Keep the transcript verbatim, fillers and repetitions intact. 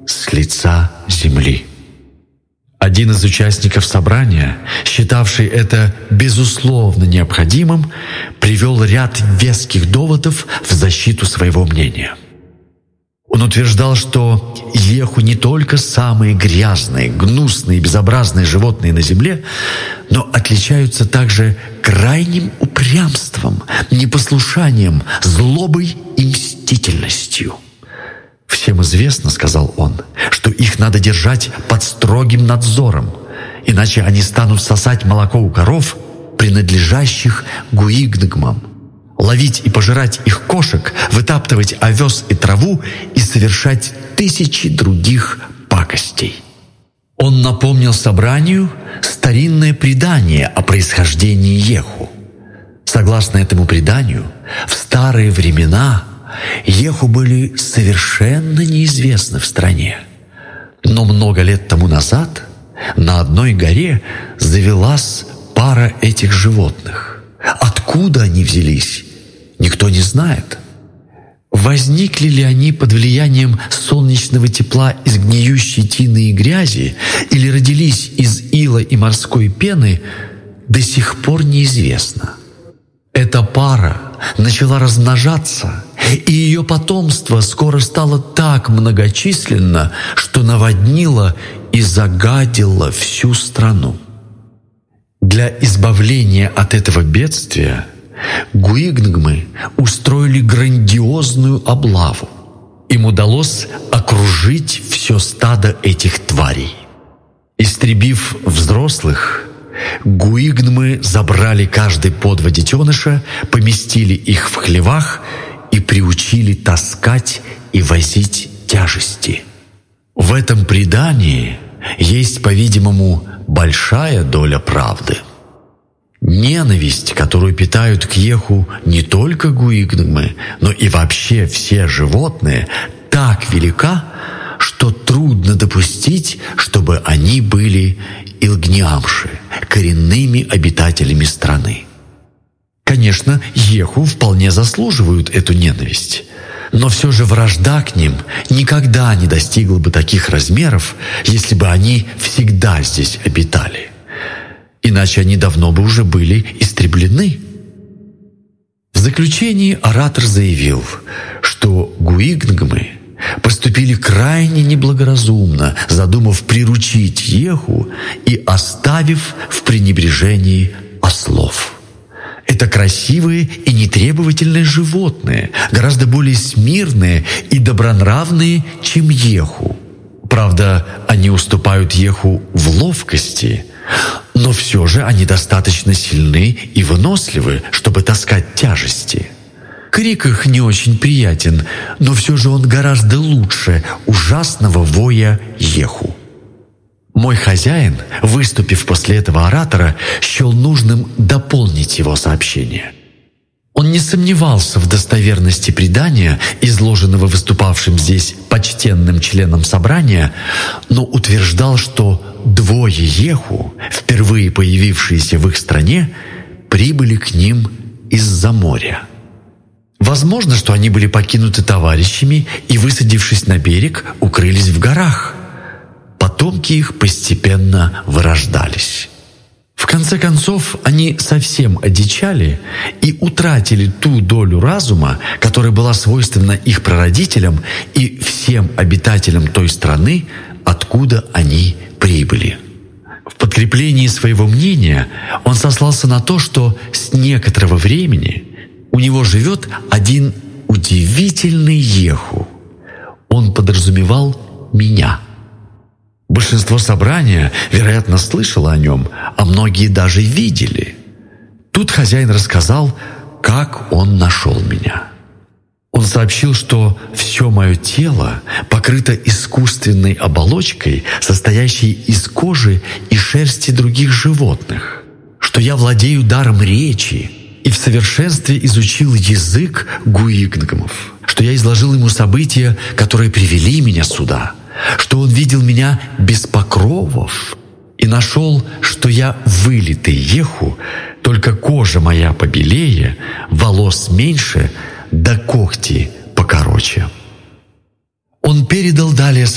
с лица земли. Один из участников собрания, считавший это безусловно необходимым, привел ряд веских доводов в защиту своего мнения. Он утверждал, что Йеху не только самые грязные, гнусные, безобразные животные на земле, но отличаются также крайним упрямством, непослушанием, злобой и мстительностью. «Всем известно, — сказал он, — что их надо держать под строгим надзором, иначе они станут сосать молоко у коров, принадлежащих гуигнгмам, ловить и пожирать их кошек, вытаптывать овес и траву и совершать тысячи других пакостей». Он напомнил собранию старинное предание о происхождении Йеху. Согласно этому преданию, в старые времена Йеху были совершенно неизвестны в стране. Но много лет тому назад на одной горе завелась пара этих животных. Откуда они взялись, никто не знает. Возникли ли они под влиянием солнечного тепла из гниющей тины и грязи или родились из ила и морской пены, до сих пор неизвестно. Эта пара начала размножаться, и ее потомство скоро стало так многочисленно, что наводнило и загадило всю страну. Для избавления от этого бедствия гуигнгмы устроили грандиозную облаву. Им удалось окружить все стадо этих тварей. Истребив взрослых, гуигнгмы забрали каждый по два детеныша, поместили их в хлевах и приучили таскать и возить тяжести. В этом предании есть, по-видимому, большая доля правды. Ненависть, которую питают к Йеху не только гуигнгмы, но и вообще все животные, так велика, что трудно допустить, чтобы они были илгниамши, коренными обитателями страны. Конечно, Йеху вполне заслуживают эту ненависть, но все же вражда к ним никогда не достигла бы таких размеров, если бы они всегда здесь обитали. Иначе они давно бы уже были истреблены. В заключении оратор заявил, что гуигнгмы поступили крайне неблагоразумно, задумав приручить Йеху и оставив в пренебрежении ослов. Это красивые и нетребовательные животные, гораздо более смирные и добронравные, чем Йеху. Правда, они уступают Йеху в ловкости, но все же они достаточно сильны и выносливы, чтобы таскать тяжести. Крик их не очень приятен, но все же он гораздо лучше ужасного воя Йеху. Мой хозяин, выступив после этого оратора, счел нужным дополнить его сообщение. Он не сомневался в достоверности предания, изложенного выступавшим здесь почтенным членом собрания, но утверждал, что двое Йеху, впервые появившиеся в их стране, прибыли к ним из-за моря. Возможно, что они были покинуты товарищами и, высадившись на берег, укрылись в горах. Потомки их постепенно вырождались. В конце концов, они совсем одичали и утратили ту долю разума, которая была свойственна их прародителям и всем обитателям той страны, откуда они прибыли. В подкреплении своего мнения он сослался на то, что с некоторого времени у него живет один удивительный Йеху. Он подразумевал меня. Большинство собрания, вероятно, слышало о нем, а многие даже видели. Тут хозяин рассказал, как он нашел меня. Он сообщил, что все мое тело покрыто искусственной оболочкой, состоящей из кожи и шерсти других животных, что я владею даром речи и в совершенстве изучил язык гуигнгмов, что я изложил ему события, которые привели меня сюда, что он видел меня без покровов и нашел, что я вылитый Йеху, только кожа моя побелее, волос меньше, да когти покороче. Он передал далее